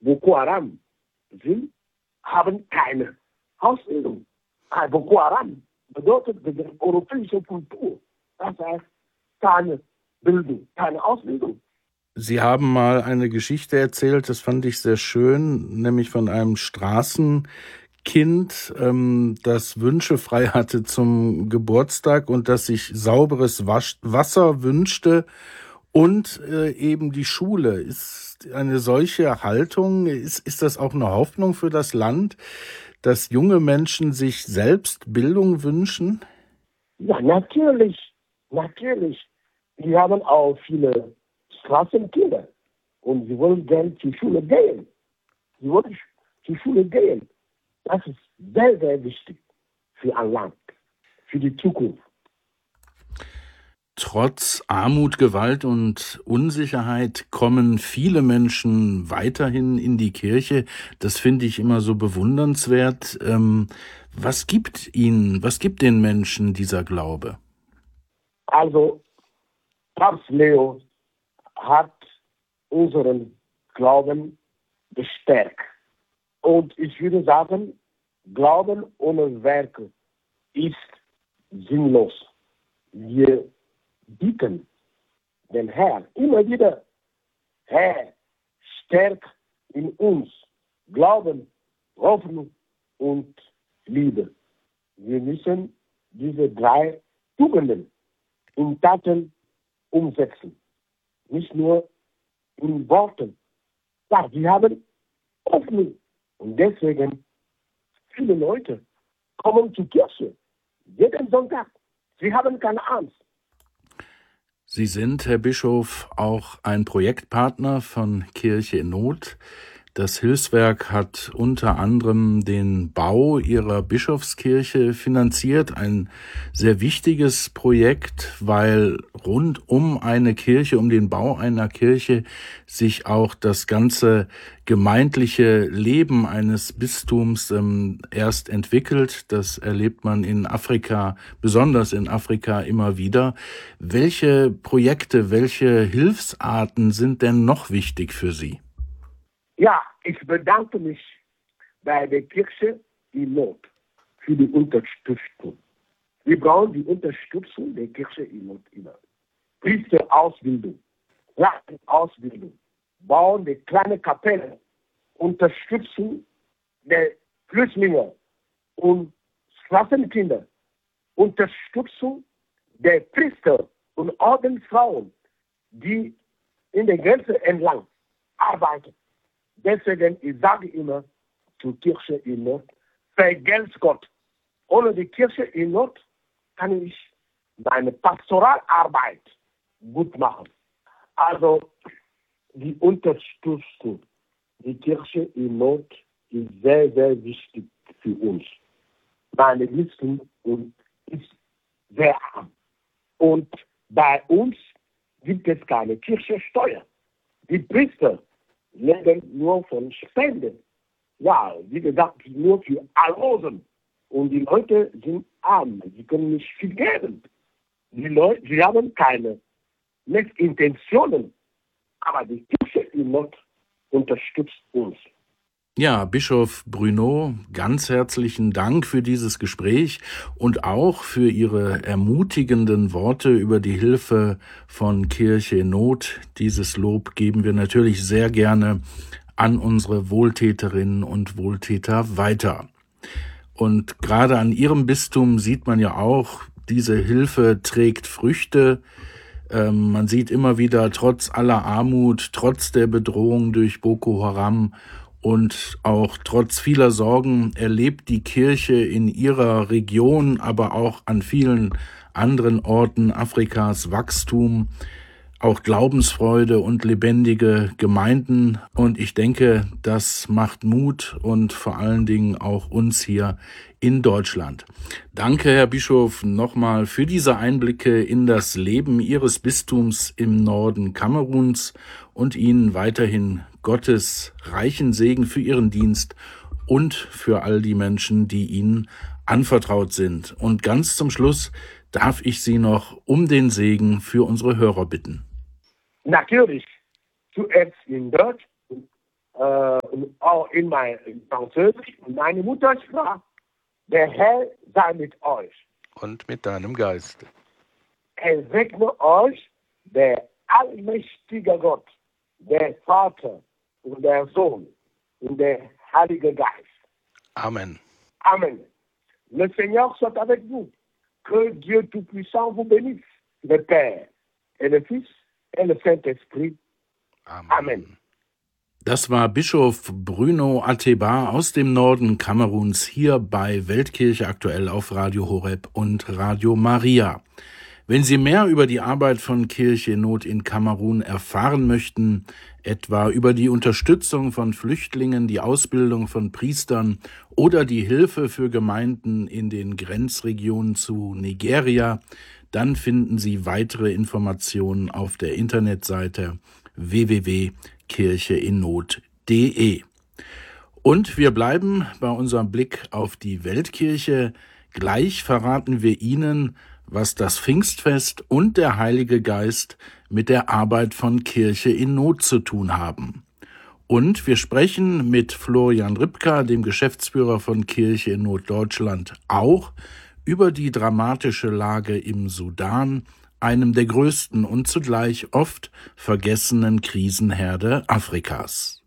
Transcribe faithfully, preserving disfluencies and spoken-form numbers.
Boko Haram sind, haben keine Ausbildung. Boko Haram bedeutet die europäische Kultur. Das heißt keine Bildung, keine Ausbildung. Sie haben mal eine Geschichte erzählt, das fand ich sehr schön, nämlich von einem Straßenkind, ähm, das Wünsche frei hatte zum Geburtstag und das sich sauberes Wasch- Wasser wünschte und äh, eben die Schule. Ist eine solche Haltung, ist, ist das auch eine Hoffnung für das Land, dass junge Menschen sich selbst Bildung wünschen? Ja, natürlich, natürlich. Wir haben auch viele Straßenkinder und sie wollen gerne zur Schule gehen. Sie wollen zur Schule gehen. Das ist sehr, sehr wichtig für ein Land, für die Zukunft. Trotz Armut, Gewalt und Unsicherheit kommen viele Menschen weiterhin in die Kirche. Das finde ich immer so bewundernswert. Ähm, was gibt ihnen, was gibt den Menschen dieser Glaube? Also, Papst Leo hat unseren Glauben gestärkt. Und ich würde sagen, Glauben ohne Werke ist sinnlos. Wir bitten den Herrn immer wieder, Herr, stärk in uns Glauben, Hoffnung und Liebe. Wir müssen diese drei Tugenden in Taten umsetzen. Nicht nur in Worten. Ja, wir haben Hoffnung. Und deswegen, viele Leute kommen zur Kirche. Jeden Sonntag. Sie haben keine Angst. Sie sind, Herr Bischof, auch ein Projektpartner von Kirche in Not. Das Hilfswerk hat unter anderem den Bau ihrer Bischofskirche finanziert. Ein sehr wichtiges Projekt, weil rund um eine Kirche, um den Bau einer Kirche sich auch das ganze gemeindliche Leben eines Bistums ähm, erst entwickelt. Das erlebt man in Afrika, besonders in Afrika immer wieder. Welche Projekte, welche Hilfsarten sind denn noch wichtig für Sie? Ja, ich bedanke mich bei der Kirche in Not für die Unterstützung. Wir brauchen die Unterstützung der Kirche in Not immer. Priesterausbildung, Ausbildung, Bauen der kleinen Kapelle, Unterstützung der Flüchtlinge und Straßenkinder, Unterstützung der Priester und Ordensfrauen, die in der Grenze entlang arbeiten. Deswegen, ich sage immer zur Kirche in Not, vergelt's Gott. Ohne die Kirche in Not kann ich meine Pastoralarbeit gut machen. Also die Unterstützung, die Kirche in Not ist sehr, sehr wichtig für uns. Meine Bistum ist sehr arm. Und bei uns gibt es keine Kirchensteuer. Die Priester leben nur von Spenden. Ja, wie gesagt, nur für Almosen. Und die Leute sind arm. Sie können nicht viel geben. Die Leute, sie haben keine Intentionen. Aber die Kirche in Not unterstützt uns. Ja, Bischof Bruno, ganz herzlichen Dank für dieses Gespräch und auch für Ihre ermutigenden Worte über die Hilfe von Kirche in Not. Dieses Lob geben wir natürlich sehr gerne an unsere Wohltäterinnen und Wohltäter weiter. Und gerade an Ihrem Bistum sieht man ja auch, diese Hilfe trägt Früchte. Ähm, man sieht immer wieder, trotz aller Armut, trotz der Bedrohung durch Boko Haram und auch trotz vieler Sorgen erlebt die Kirche in ihrer Region, aber auch an vielen anderen Orten Afrikas Wachstum, auch Glaubensfreude und lebendige Gemeinden. Und ich denke, das macht Mut und vor allen Dingen auch uns hier in Deutschland. Danke, Herr Bischof, nochmal für diese Einblicke in das Leben Ihres Bistums im Norden Kameruns und Ihnen weiterhin Gottes reichen Segen für Ihren Dienst und für all die Menschen, die Ihnen anvertraut sind. Und ganz zum Schluss darf ich Sie noch um den Segen für unsere Hörer bitten. Natürlich, zuerst in Deutsch äh, und und auch in mein in Französisch und meine Muttersprache. Der Herr sei mit euch. Und mit deinem Geist. Er segne euch, der allmächtige Gott, der Vater und der Sohn und der Heilige Geist. Amen. Amen. Le Seigneur soit avec vous. Que Dieu Tout-Puissant vous bénisse, le Père et le Fils et le Saint-Esprit. Amen. Amen. Das war Bischof Bruno Ateba aus dem Norden Kameruns hier bei Weltkirche aktuell auf Radio Horeb und Radio Maria. Wenn Sie mehr über die Arbeit von Kirche in Not in Kamerun erfahren möchten, etwa über die Unterstützung von Flüchtlingen, die Ausbildung von Priestern oder die Hilfe für Gemeinden in den Grenzregionen zu Nigeria, dann finden Sie weitere Informationen auf der Internetseite w w w punkt kirche in not punkt de. Und wir bleiben bei unserem Blick auf die Weltkirche. Gleich verraten wir Ihnen, was das Pfingstfest und der Heilige Geist mit der Arbeit von Kirche in Not zu tun haben. Und wir sprechen mit Florian Ripka, dem Geschäftsführer von Kirche in Not Deutschland, auch über die dramatische Lage im Sudan, einem der größten und zugleich oft vergessenen Krisenherde Afrikas.